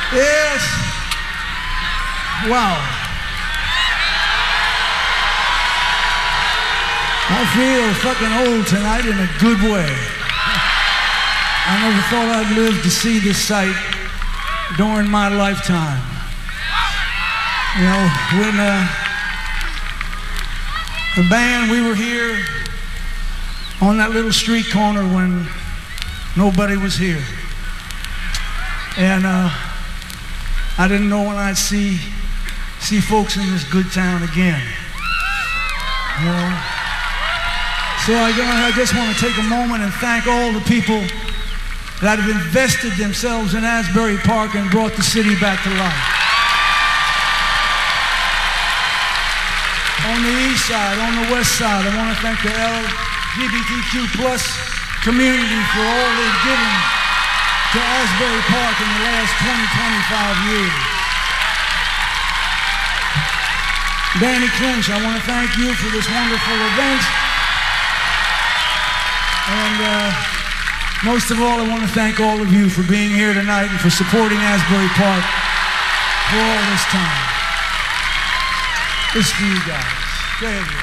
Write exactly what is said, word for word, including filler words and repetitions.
Yes. Wow. I feel fucking old tonight in a good way. I never thought I'd live to see this sight during my lifetime. You know, when uh, the band, we were here on that little street corner when nobody was here. And uh, I didn't know when I'd see see folks in this good town again. You know? So I, I just want to take a moment and thank all the people that have invested themselves in Asbury Park and brought the city back to life. On the east side, on the west side, I want to thank the L G B T Q plus community for all they've given to Asbury Park in the last twenty, twenty-five years. Danny Clinch, I want to thank you for this wonderful event. And uh, most of all, I want to thank all of you for being here tonight and for supporting Asbury Park for all this time. This is for you guys. Go ahead.